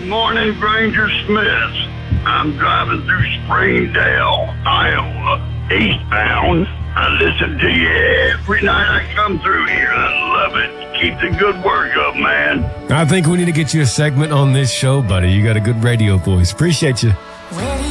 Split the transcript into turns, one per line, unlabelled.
morning, Granger Smith. I'm driving through Springdale, Iowa, eastbound. I listen to you every night I come through here. I love it. Keep the good work up, man.
I think we need to get you a segment on this show, buddy. You got a good radio voice. Appreciate you.